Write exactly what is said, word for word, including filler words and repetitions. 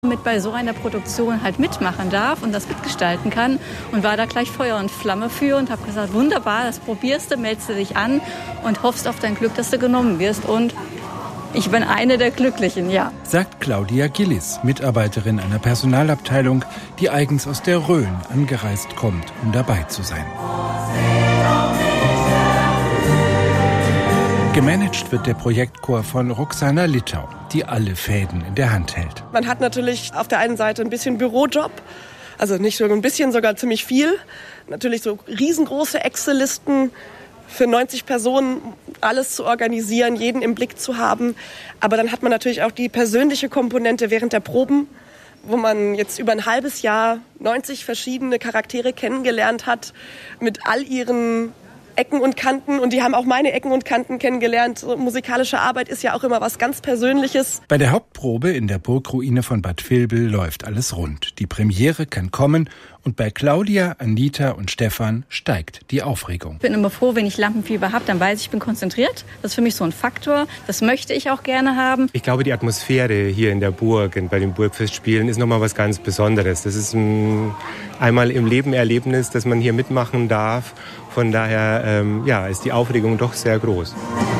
mit bei so einer Produktion halt mitmachen darf und das mitgestalten kann und war da gleich Feuer und Flamme für und habe gesagt, wunderbar, das probierst du, meldest du dich an und hoffst auf dein Glück, dass du genommen wirst und ich bin eine der Glücklichen, ja. Sagt Claudia Gillis, Mitarbeiterin einer Personalabteilung, die eigens aus der Rhön angereist kommt, um dabei zu sein. Gemanagt wird der Projektchor von Roxana Littau, die alle Fäden in der Hand hält. Man hat natürlich auf der einen Seite ein bisschen Bürojob, also nicht nur ein bisschen, sogar ziemlich viel. Natürlich so riesengroße Excel-Listen für neunzig Personen, alles zu organisieren, jeden im Blick zu haben. Aber dann hat man natürlich auch die persönliche Komponente während der Proben, wo man jetzt über ein halbes Jahr neunzig verschiedene Charaktere kennengelernt hat, mit all ihren Ecken und Kanten, und die haben auch meine Ecken und Kanten kennengelernt. So, musikalische Arbeit ist ja auch immer was ganz Persönliches. Bei der Hauptprobe in der Burgruine von Bad Vilbel läuft alles rund. Die Premiere kann kommen und bei Claudia, Anita und Stefan steigt die Aufregung. Ich bin immer froh, wenn ich Lampenfieber habe, dann weiß ich, ich bin konzentriert. Das ist für mich so ein Faktor. Das möchte ich auch gerne haben. Ich glaube, die Atmosphäre hier in der Burg und bei den Burgfestspielen ist nochmal was ganz Besonderes. Das ist ein einmal im Leben Erlebnis, dass man hier mitmachen darf. Von daher ähm, ja, ist die Aufregung doch sehr groß.